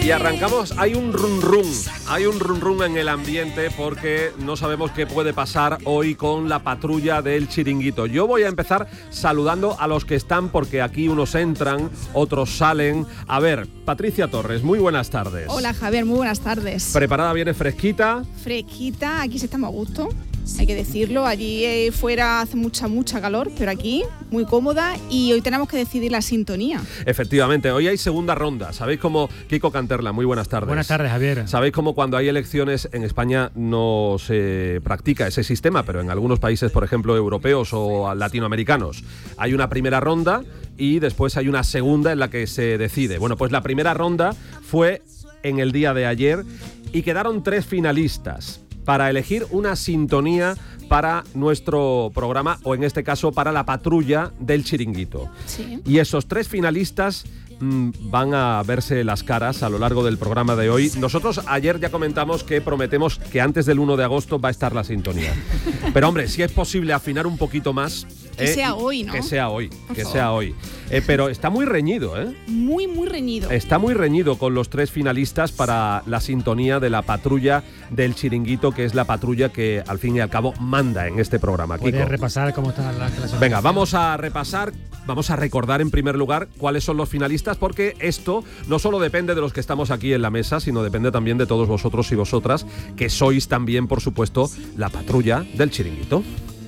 Y arrancamos, hay un run run en el ambiente porque no sabemos qué puede pasar hoy con la patrulla del Chiringuito. Yo voy a empezar saludando a los que están porque aquí unos entran, otros salen. A ver, Patricia Torres, muy buenas tardes. Hola Javier, muy buenas tardes. ¿Preparada, viene fresquita? Fresquita, aquí sí estamos a gusto, hay que decirlo. Allí fuera hace mucha calor, pero aquí muy cómoda y hoy tenemos que decidir la sintonía. Efectivamente, hoy hay segunda ronda. ¿Sabéis cómo, Kiko Canterla, muy buenas tardes? Buenas tardes, Javier. ¿Sabéis cómo cuando hay elecciones en España no se practica ese sistema, pero en algunos países, por ejemplo, europeos o latinoamericanos, hay una primera ronda y después hay una segunda en la que se decide? Bueno, pues la primera ronda fue en el día de ayer y quedaron 3 finalistas para elegir una sintonía para nuestro programa, o en este caso para la patrulla del Chiringuito. Sí. Y esos 3 finalistas van a verse las caras a lo largo del programa de hoy. Nosotros ayer ya comentamos que prometemos que antes del 1 de agosto va a estar la sintonía. Pero hombre, si es posible afinar un poquito más. Que sea hoy, ¿no? Que sea hoy, sea hoy. Pero está muy reñido, ¿eh? Muy reñido. Está muy reñido con los 3 finalistas para la sintonía de la patrulla del Chiringuito, que es la patrulla que al fin y al cabo manda en este programa. ¿Puedes Kiko, repasar cómo está la clasificación? venga, vamos a repasar, vamos a recordar en primer lugar cuáles son los finalistas, porque esto no solo depende de los que estamos aquí en la mesa, sino depende también de todos vosotros y vosotras, que sois también, por supuesto, la patrulla del Chiringuito.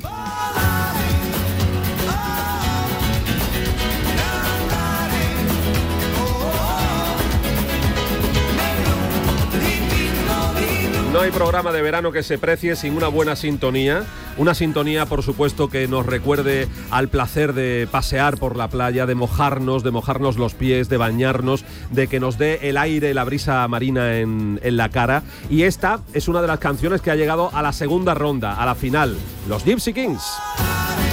No hay programa de verano que se precie sin una buena sintonía. Una sintonía, por supuesto, que nos recuerde al placer de pasear por la playa, de mojarnos los pies, de bañarnos, de que nos dé el aire, la brisa marina en la cara. Y esta es una de las canciones que ha llegado a la segunda ronda, a la final, los Gypsy Kings.